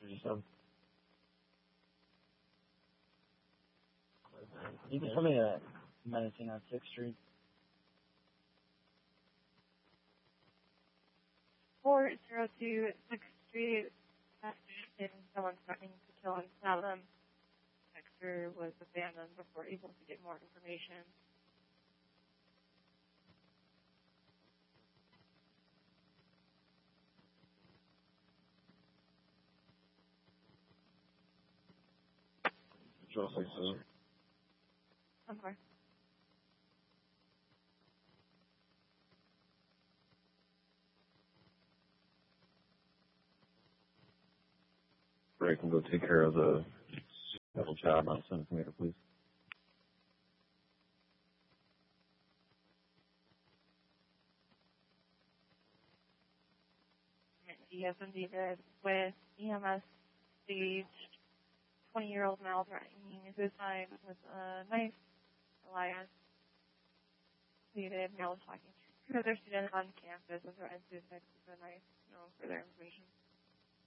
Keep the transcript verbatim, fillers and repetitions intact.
fifty-seven. You can tell me that menacing on sixth Street. four zero two sixth Street. And someone threatening to kill and stab them. Dexter was abandoned before able to get more information. Just like so. I'm sorry. Ray can go take care of the double job on centimeter, please. He has indeed with E M S staged twenty-year-old male threatening suicide with a knife. Elias stated male was talking to other students on campus and threatened suicide with a knife. No further information.